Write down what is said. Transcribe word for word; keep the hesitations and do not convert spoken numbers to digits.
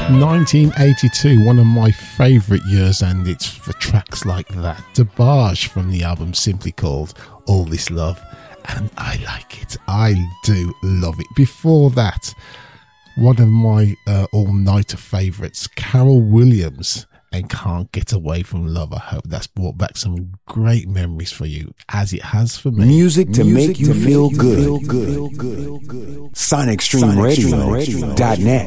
nineteen eighty-two, one of my favourite years, and it's for tracks like that. DeBarge from the album simply called All This Love, and I like it. I do love it. Before that, one of my uh, all-nighter favourites, Carol Williams, and Can't Get Away From Love. I hope that's brought back some great memories for you, as it has for me. Music to Music make you to feel, make you good. feel good. Good. Good. Good. Sonic Stream Radio dot net.